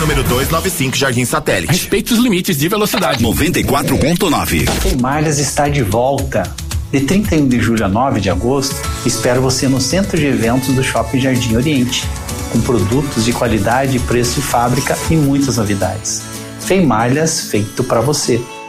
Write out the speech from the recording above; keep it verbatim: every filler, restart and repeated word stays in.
Número duzentos e noventa e cinco, Jardim Satélite. Respeite os limites de velocidade. noventa e quatro ponto nove. Queimalhas está de volta. De trinta e um de julho a nove de agosto, espero você no Centro de Eventos do Shopping Jardim Oriente, com produtos de qualidade, preço de fábrica e muitas novidades. Queimalhas feito para você.